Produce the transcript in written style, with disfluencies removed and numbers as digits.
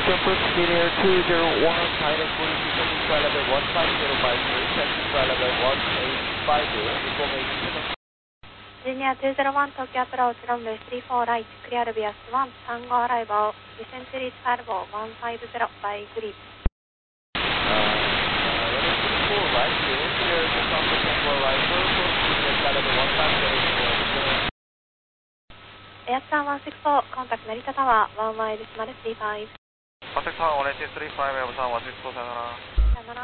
American Foot Senior 201, China 42, flight level 15053, taxi flight level 185, information. Junior 201, Tokyo approach, runway 34 right, clear Bias 1, Tango arrival, descent reach Alvo 150 by grid. Runway 34 right, clear the Tango Tango arrival, flight level 150, Airtran 164, contact Narita Tower, 11 decimal 35. Contact Tower 18335, Airtran 164, sayonara.